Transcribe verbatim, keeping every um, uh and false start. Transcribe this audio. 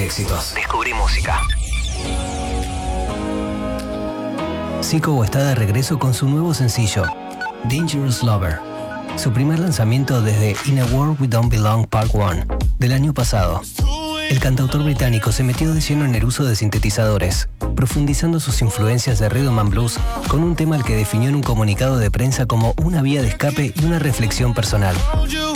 éxitos. Descubrí música. Zico está de regreso con su nuevo sencillo, Dangerous Lover, su primer lanzamiento desde In a World We Don't Belong Part uno del año pasado. El cantautor británico se metió de lleno en el uso de sintetizadores, profundizando sus influencias de rhythm and blues con un tema al que definió en un comunicado de prensa como una vía de escape y una reflexión personal.